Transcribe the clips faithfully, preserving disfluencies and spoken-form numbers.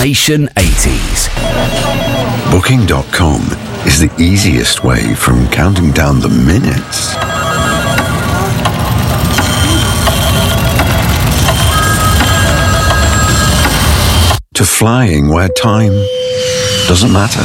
Nation eighties. Booking dot com is the easiest way from counting down the minutes to flying where time doesn't matter.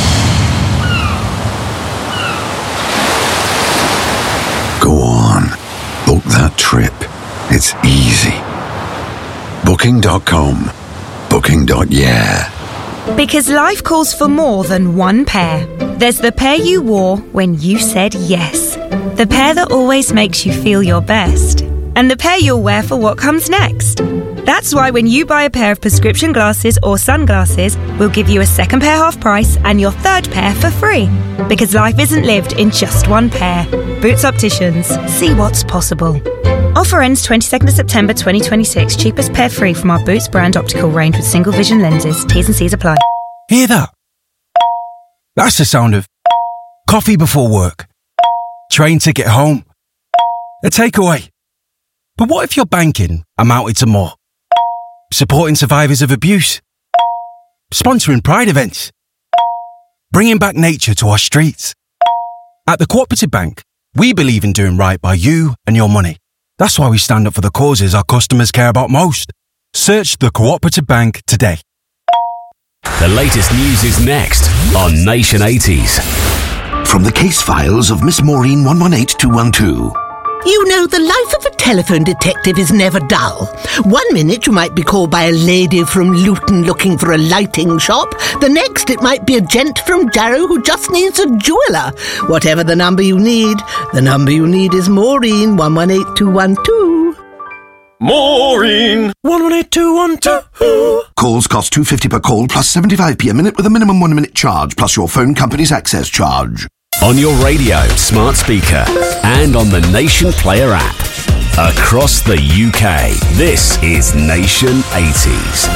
Go on, book that trip. It's easy. Booking dot com. Booking. Yeah. Because life calls for more than one pair. There's the pair you wore when you said yes. The pair that always makes you feel your best. And the pair you'll wear for what comes next. That's why when you buy a pair of prescription glasses or sunglasses, we'll give you a second pair half price and your third pair for free. Because life isn't lived in just one pair. Boots Opticians. See what's possible. Offer ends twenty-second of September twenty twenty-six. Cheapest pair free from our Boots brand optical range with single vision lenses. T's and C's apply. Hear that? That's the sound of coffee before work, train ticket home, a takeaway. But what if your banking amounted to more? Supporting survivors of abuse, sponsoring pride events, bringing back nature to our streets. At the Cooperative Bank, we believe in doing right by you and your money. That's why we stand up for the causes our customers care about most. Search the Cooperative Bank today. The latest news is next on Nation eighties. From the case files of Miss Maureen one one eight two one two. You know, the life of a telephone detective is never dull. One minute you might be called by a lady from Luton looking for a lighting shop. The next it might be a gent from Jarrow who just needs a jeweller. Whatever the number you need, the number you need is Maureen one one eight two one two. Maureen one one eight two one two. Calls cost two pounds fifty per call plus seventy-five p a minute with a minimum one minute charge plus your phone company's access charge. On your radio, smart speaker, and on the Nation Player app. Across the U K, this is Nation eighties.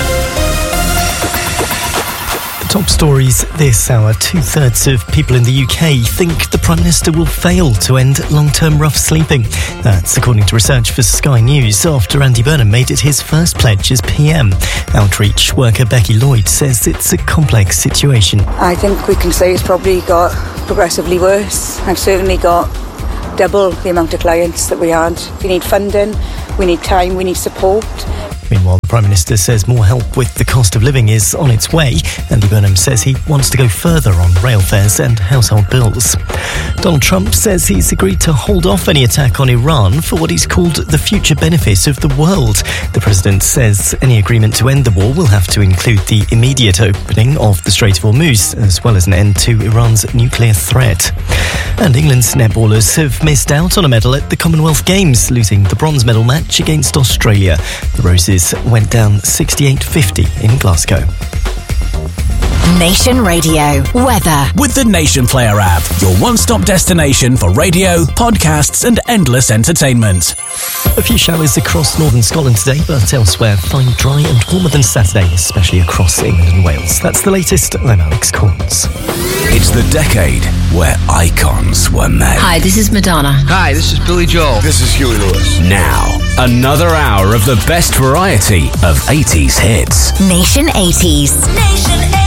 Top stories this hour. Two-thirds of people in the U K think the Prime Minister will fail to end long-term rough sleeping. That's according to research for Sky News after Andy Burnham made it his first pledge as P M. Outreach worker Becky Lloyd says it's a complex situation. I think we can say it's probably got progressively worse. I've certainly got double the amount of clients that we had. We need funding, we need time, we need support. Meanwhile, the Prime Minister says more help with the cost of living is on its way. Andy Burnham says he wants to go further on rail fares and household bills. Donald Trump says he's agreed to hold off any attack on Iran for what he's called the future benefit of the world. The president says any agreement to end the war will have to include the immediate opening of the Strait of Hormuz, as well as an end to Iran's nuclear threat. And England's netballers have missed out on a medal at the Commonwealth Games, losing the bronze medal match against Australia. The Roses went down sixty-eight fifty in Glasgow. Nation Radio weather with the Nation Player app, your one-stop destination for radio, podcasts and endless entertainment. A few showers across northern Scotland today, but elsewhere fine, dry and warmer than Saturday, especially across England and Wales. That's the latest. I'm Alex Corns. It's the decade where icons were made. Hi, this is Madonna. Hi, this is Billy Joel. This is Huey Lewis. Now, another hour of the best variety of eighties hits. Nation eighties. Nation eighties.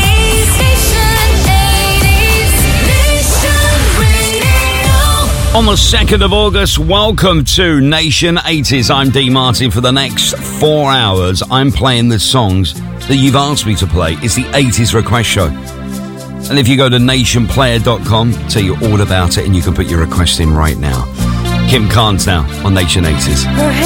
On the second of August, welcome to Nation eighties. I'm Dee Martin. For the next four hours, I'm playing the songs that you've asked me to play. It's the eighties request show. And if you go to nation player dot com, I'll tell you all about it and you can put your request in right now. Kim Carnes now on Nation eighties.